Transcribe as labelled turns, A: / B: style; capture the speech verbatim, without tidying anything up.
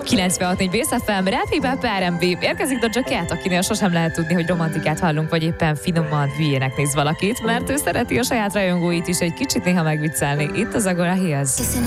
A: kilencvenhat négy Bész ef em, Rap, Hip-Hop, er end bé. Érkezik Doja Cat, akinél sosem lehet tudni, hogy romantikát hallunk, vagy éppen finoman hülyének néz valakit, mert ő szereti a saját rajongóit is egy kicsit néha megviccelni. Itt az Agora Hills.